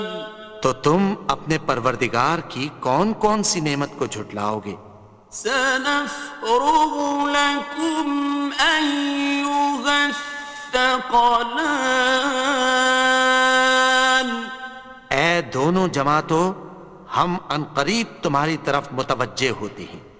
तो तुम अपने परवरदिगार की कौन कौन सी नेमत को झुटलाओगे? सनफ़्रुगु लकुम अय्युहस्सक़लान। ऐ दोनों जमातों, हम अनकरीब तुम्हारी तरफ मुतवज्जे होते हैं।